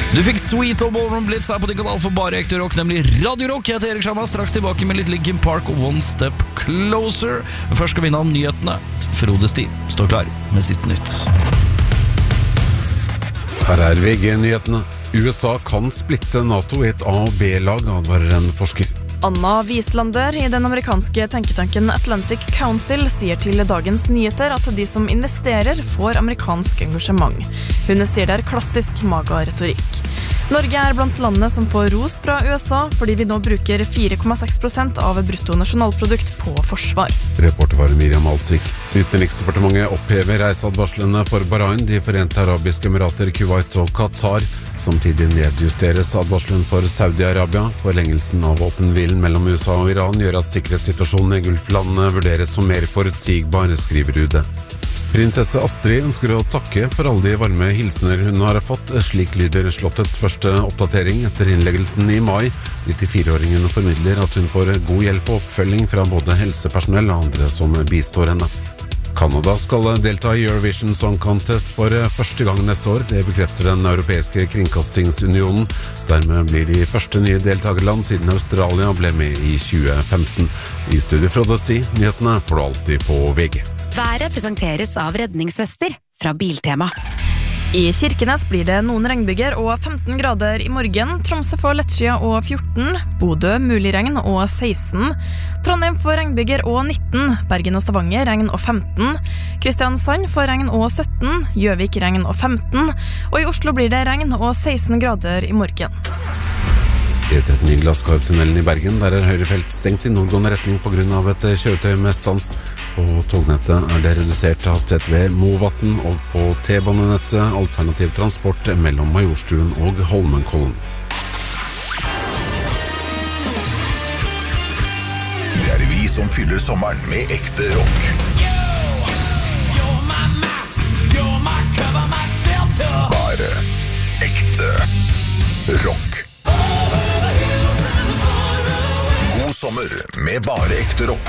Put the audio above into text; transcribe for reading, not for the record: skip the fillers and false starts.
Du fikk Sweet og Ballroom Blitz her på din kanal for bare ekte rock, nemlig Radio Rock. Jeg heter Erik Shamma, straks tilbake med litt Linkin Park og One Step Closer. Men først skal vi innom nyhetene. Frode Sti står klar med siste nytt. Her VG-nyhetene. USA kan splitte NATO i et A- og B-lag, advarer en forsker. Anna Wieslander i den amerikanske tenketanken Atlantic Council sier til Dagens Nyheter at de som investerer får amerikansk engasjement. Hun sier det klassisk maga-retorikk. Norge blant landene som får ros fra USA fordi vi nå bruker 4,6% av bruttonasjonalprodukt på forsvar. Reporter var Miriam Alsvik. Utenriksdepartementet opphever reiseadvarslene for Bahrain, de Forente Arabiske Emirater, Kuwait og Qatar. Samtidig nedjusteres advarselen for Saudi-Arabia. Forlengelsen av våpenhvilen mellom USA og Iran gjør at sikkerhetssituasjonen i Gulflandene vurderes som mer forutsigbar, skriver UD. Prinsesse Astrid ønsker å takke for alle de varme hilsener hun har fått. Slik lyder slottets første oppdatering etter innleggelsen i mai. 94-åringen formidler at hun får god hjelp og oppfølging fra både helsepersonell og andre som bistår henne. Canada skal delta i Eurovision Song Contest for første gang neste år. Det bekrefter den europeiske kringkastingsunionen. Dermed blir de første nye deltagerland siden Australia ble med i 2015. I studio Frode Sti, nyhetene får du alltid på VG. Været presenteres av redningsvester fra Biltema. I Kirkenes blir det noen regnbyger og 15 grader i morgen. Tromsø får lettskyet og 14. Bodø mulig regn og 16. Trondheim får regnbyger og 19. Bergen og Stavanger regn og 15. Kristiansand får regn og 17. Gjøvik regn og 15. Og i Oslo blir det regn og 16 grader i morgen. E39 Glasskartunnelen i Bergen, der høyrefelt stengt i nordgående retning på grunn av et kjøretøy med stans. På tognettet det redusert hastighet ved Movatn, og på T-banenettet alternativ transport mellom Majorstuen og Holmenkollen. Det vi som fyller sommeren med ekte rock. Bare ekte rock. God sommer med bare ekte rock.